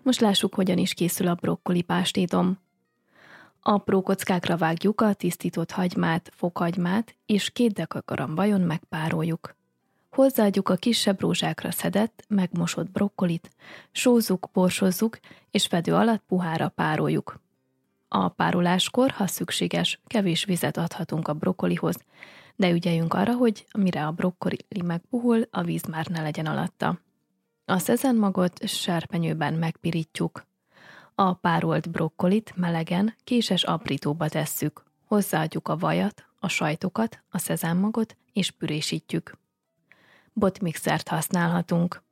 Most lássuk, hogyan is készül a brokkoli pástétom. Apró kockákra vágjuk a tisztított hagymát, fokhagymát, és 2 dekagram vajon megpároljuk. Hozzáadjuk a kisebb rózsákra szedett, megmosott brokkolit, sózzuk, borsozzuk, és fedő alatt puhára pároljuk. A pároláskor, ha szükséges, kevés vizet adhatunk a brokkolihoz, de ügyeljünk arra, hogy mire a brokkoli megpuhul, a víz már ne legyen alatta. A szezammagot serpenyőben megpirítjuk. A párolt brokkolit melegen késes aprítóba tesszük. Hozzáadjuk a vajat, a sajtokat, a szezammagot és pürésítjük. Botmixert használhatunk.